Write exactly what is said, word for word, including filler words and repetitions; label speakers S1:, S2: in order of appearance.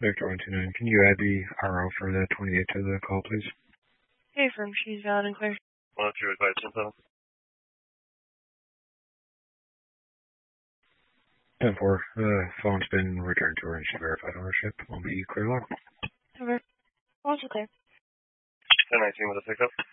S1: Victor one two nine, can you add the R O for the twenty-eight to the call, please?
S2: Hey, firm, she's valid and clear.
S3: one oh two advice info.
S1: ten four, the phone's been returned to her and she verified ownership. Will be clear lock.
S2: Over. Also clear.
S3: ten nineteen with a pickup.